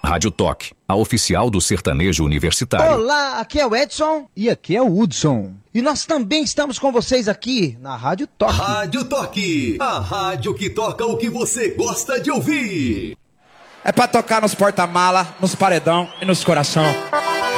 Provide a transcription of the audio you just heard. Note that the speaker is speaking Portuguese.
Rádio Toque, a oficial do sertanejo universitário. Olá, aqui é o Edson. E aqui é o Hudson. E nós também estamos com vocês aqui na Rádio Toque. Rádio Toque, a rádio que toca o que você gosta de ouvir. É pra tocar nos porta-mala, nos paredão e nos coração.